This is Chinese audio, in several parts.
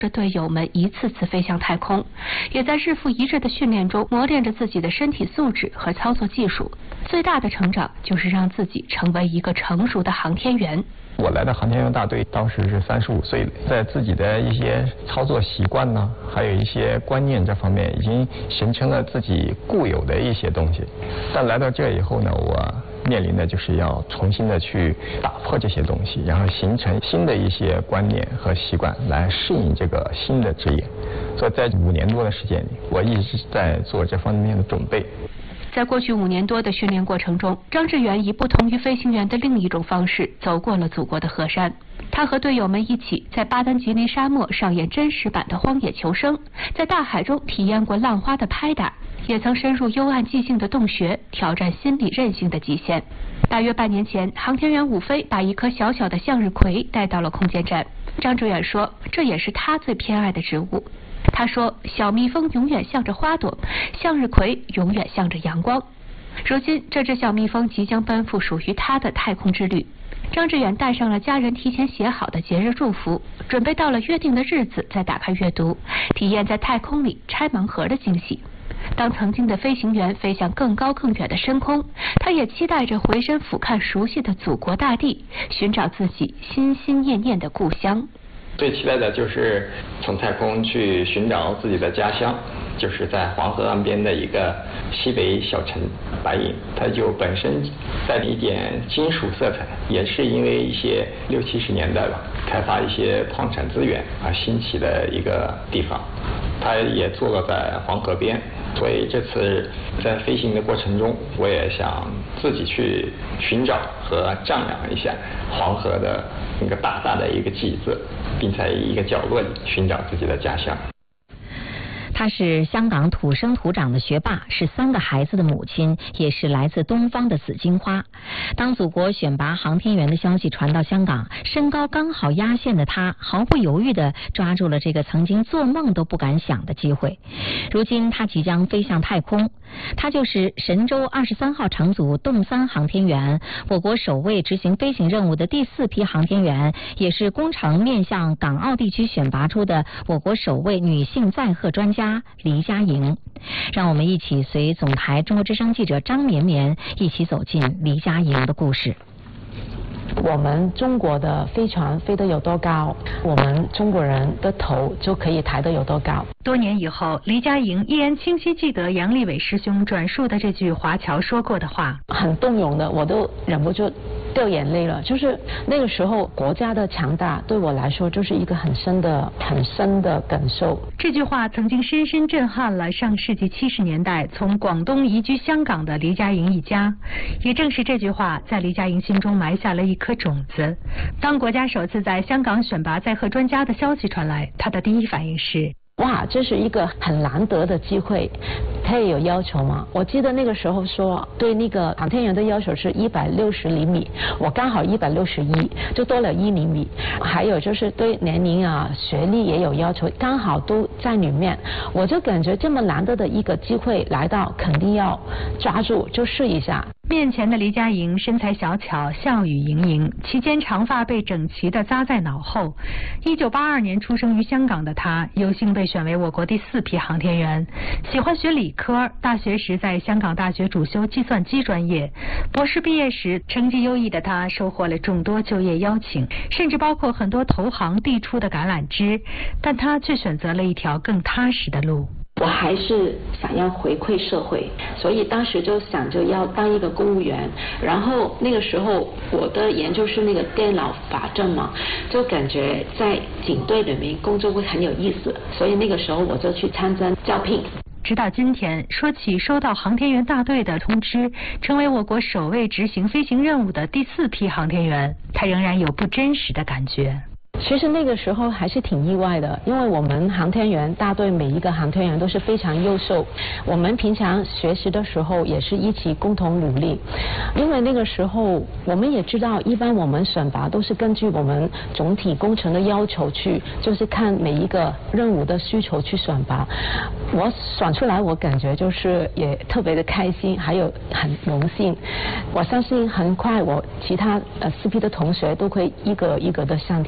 着队友们一次次飞向太空，也在日复一日的训练中磨练着自己的身体素质和操作技术。最大的成长就是让自己成为一个成熟的航天员。 我来到航天员大队，当时是35岁，在自己的一些操作习惯呢，还有一些观念这方面，已经形成了自己固有的一些东西。但来到这以后呢，我面临的就是要重新的去打破这些东西，然后形成新的一些观念和习惯，来适应这个新的职业。所以在5年多的时间里，我一直在做这方面的准备。 在过去5年多的训练过程中，张志远以不同于飞行员的另一种方式走过了祖国的河山。他和队友们一起在巴丹吉林沙漠上演真实版的荒野求生，在大海中体验过浪花的拍打，也曾深入幽暗寂静的洞穴，挑战心理韧性的极限。大约半年前，航天员伍飞把一颗小小的向日葵带到了空间站。张志远说，这也是他最偏爱的植物。他说，小蜜蜂永远向着花朵，向日葵永远向着阳光。如今，这只小蜜蜂即将奔赴属于它的太空之旅。张志远带上了家人提前写好的节日祝福，准备到了约定的日子再打开阅读，体验在太空里拆盲盒的惊喜。当曾经的飞行员飞向更高更远的深空，他也期待着回身俯瞰熟悉的祖国大地，寻找自己心心念念的故乡。 最期待的就是从太空去寻找自己的家乡，就是在黄河岸边的一个西北小城白银，它就本身带了一点金属色彩，也是因为一些60、70年代吧，开发一些矿产资源而兴起的一个地方。它也坐落在黄河边，所以这次在飞行的过程中，我也想自己去寻找和丈量一下黄河的那个大大的一个记字，并在一个角落里寻找自己的家乡。 他是香港土生土长的学霸，是3个孩子的母亲，也是来自东方的紫荆花。当祖国选拔航天员的消息传到香港，身高刚好压线的他毫不犹豫地抓住了这个曾经做梦都不敢想的机会。如今他即将飞向太空，他就是神舟23号乘组动3航天员，我国首位执行飞行任务的第4批航天员，也是工程面向港澳地区选拔出的我国首位女性载荷专家黎佳莹。让我们一起随总台中国之声记者张绵绵一起走进黎佳莹的故事。 我们中国的飞船飞得有多高，我们中国人的头就可以抬得有多高。 多年以后，黎佳莹依然清晰记得杨利伟师兄转述的这句华侨说过的话， 很动容的，我都忍不住掉眼泪了。就是那个时候国家的强大对我来说就是一个很深的感受。 这句话曾经深深震撼了上世纪70年代从广东移居香港的黎佳莹一家，也正是这句话在黎佳莹心中埋下了一颗种子。当国家首次在香港选拔载荷专家的消息传来，他的第一反应是， 哇，这是一个很难得的机会。他也有要求吗？我记得那个时候说对那个航天员的要求是160厘米，我刚好161，就多了1厘米。还有就是对年龄啊、学历也有要求，刚好都在里面。我就感觉这么难得的一个机会来到，肯定要抓住，就试一下。 面前的黎佳莹身材小巧，笑语盈盈，其间长发被整齐地扎在脑后。1982年出生于香港的她，有幸被选为我国第4批航天员。喜欢学理科，大学时在香港大学主修计算机专业。博士毕业时，成绩优异的她收获了众多就业邀请，甚至包括很多投行递出的橄榄枝，但她却选择了一条更踏实的路。 我还是想要回馈社会，所以当时就想着要当一个公务员。然后那个时候我的研究是那个电脑法政嘛，就感觉在警队里面工作会很有意思，所以那个时候我就去参加招聘。 直到今天，说起收到航天员大队的通知，成为我国首位执行飞行任务的第4批航天员，他仍然有不真实的感觉。 其实那个时候还是挺意外的，因为我们航天员大队每一个航天员都是非常优秀，我们平常学习的时候也是一起共同努力。因为那个时候我们也知道，一般我们选拔都是根据我们总体工程的要求去，就是看每一个任务的需求去选拔。我选出来，我感觉就是也特别的开心，还有很荣幸。我相信很快我其他4批的同学都会一个一个的上天去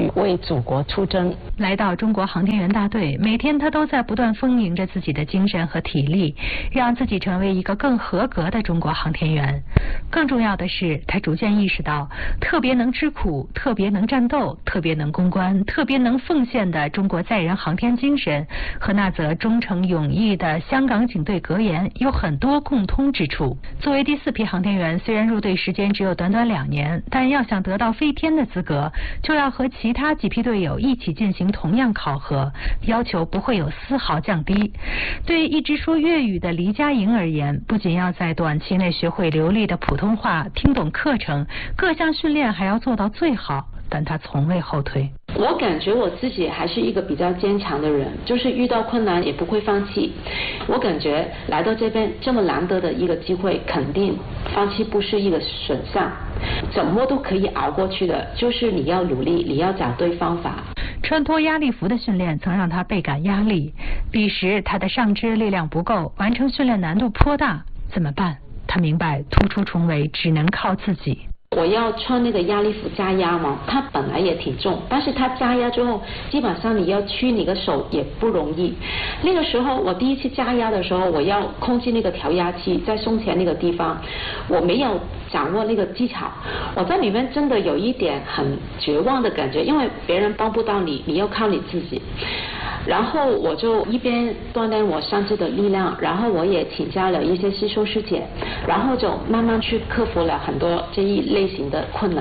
去为祖国出征。 来到中国航天员大队，每天他都在不断丰盈着自己的精神和体力，让自己成为一个更合格的中国航天员。更重要的是，他逐渐意识到，特别能吃苦、特别能战斗、特别能攻关、特别能奉献的中国载人航天精神和那则忠诚勇毅的香港警队格言有很多共通之处。作为第4批航天员，虽然入队时间只有短短2年，但要想得到飞天的资格，就要和其他几批队友一起进行同样考核，要求不会有丝毫降低。对一直说粤语的黎佳莹而言，不仅要在短期内学会流利的普通话，听懂课程，各项训练还要做到最好，但她从未后退。 我感觉我自己还是一个比较坚强的人，就是遇到困难也不会放弃。我感觉来到这边这么难得的一个机会，肯定放弃不是一个选项，怎么都可以熬过去的，就是你要努力，你要找对方法。 穿脱压力服的训练曾让他倍感压力，彼时他的上肢力量不够，完成训练难度颇大，怎么办？他明白突出重围只能靠自己。 我要穿那个压力服加压嘛，它本来也挺重，但是它加压之后，基本上你要屈你的手也不容易。那个时候我第一次加压的时候，我要控制那个调压器在胸前那个地方，我没有掌握那个技巧，我在里面真的有一点很绝望的感觉，因为别人帮不到你，你要靠你自己。然后我就一边锻炼我上肢的力量，然后我也请教了一些师兄师姐，然后就慢慢去克服了很多这一类型的困难。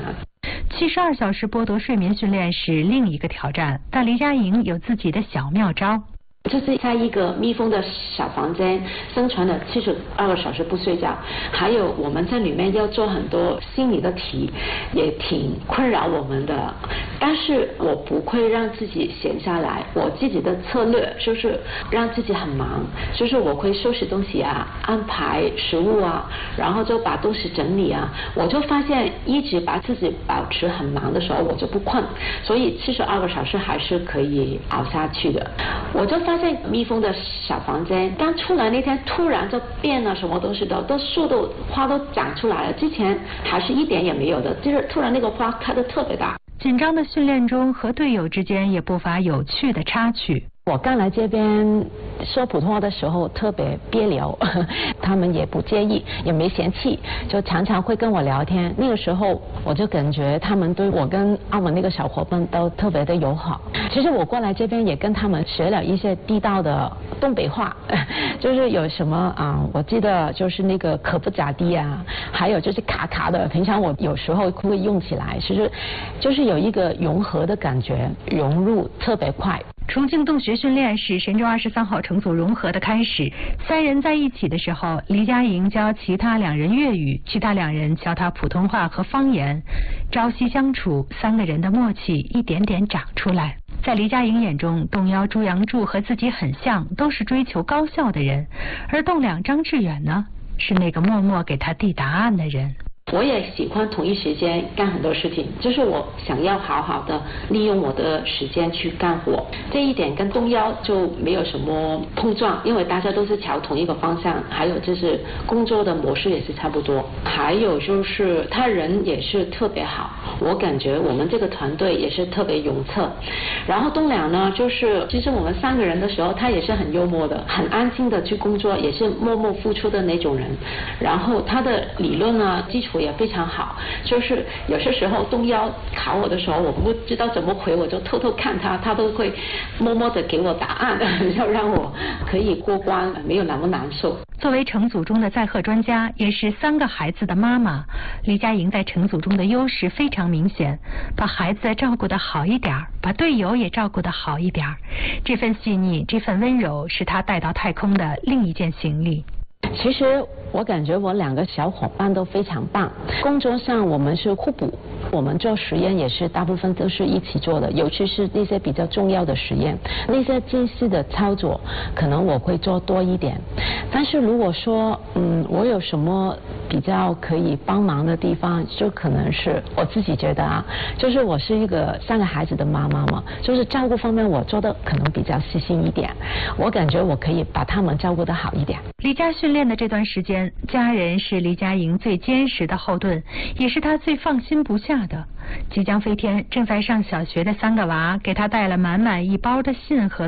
72小时剥夺睡眠训练是另一个挑战，但黎佳莹有自己的小妙招。 就是在一个密封的小房间生存了72个小时不睡觉，还有我们在里面要做很多心理的题，也挺困扰我们的。但是我不会让自己闲下来，我自己的策略就是让自己很忙，就是我会收拾东西啊，安排食物啊，然后就把东西整理啊。我就发现一直把自己保持很忙的时候，我就不困，所以72个小时还是可以熬下去的。我就发现密封的小房间刚出来那天，突然就变了，什么东西都树都花都长出来了，之前还是一点也没有的，就是突然那个花开得特别大。 紧张的训练中，和队友之间也不乏有趣的插曲。 我刚来这边说普通话的时候特别别扭，他们也不介意，也没嫌弃，就常常会跟我聊天。那个时候我就感觉他们对我跟澳门那个小伙伴都特别的友好。其实我过来这边也跟他们学了一些地道的东北话，就是有什么我记得就是那个可不咋地啊，还有就是卡卡的，平常我有时候会用起来，其实就是有一个融合的感觉，融入特别快。 重庆洞穴训练是神舟23号乘组融合的开始。3人在一起的时候，黎佳莹教其他2人粤语，其他2人教他普通话和方言。朝夕相处，3个人的默契一点点长出来。在黎佳莹眼中，洞幺朱杨柱和自己很像，都是追求高效的人，而洞两张志远呢，是那个默默给他递答案的人。 我也喜欢同一时间干很多事情，就是我想要好好的利用我的时间去干活，这一点跟洞幺就没有什么碰撞，因为大家都是朝同一个方向，还有就是工作的模式也是差不多，还有就是他人也是特别好，我感觉我们这个团队也是特别融洽。然后洞两呢，就是其实我们3个人的时候，他也是很幽默的，很安静的去工作，也是默默付出的那种人。然后他的理论啊基础也非常好，就是有些时候洞幺考我的时候，我不知道怎么回，我就偷偷看他，他都会默默的给我答案，要让我可以过关，没有那么难受。 作为乘组中的载荷专家，也是3个孩子的妈妈，黎佳莹在乘组中的优势非常明显，把孩子照顾得好一点，把队友也照顾得好一点，这份细腻，这份温柔，是她带到太空的另一件行李。 其实我感觉我2个小伙伴都非常棒，工作上我们是互补，我们做实验也是大部分都是一起做的，尤其是那些比较重要的实验，那些近似的操作可能我会做多一点。但是如果说我有什么比较可以帮忙的地方，就可能是我自己觉得就是我是一个3个孩子的妈妈嘛，就是照顾方面我做的可能比较细心一点，我感觉我可以把他们照顾得好一点。 离家训练的这段时间，家人是黎佳莹最坚实的后盾，也是她最放心不下大的。即将飞天正在上小学的3个娃给他带了满满一包的信和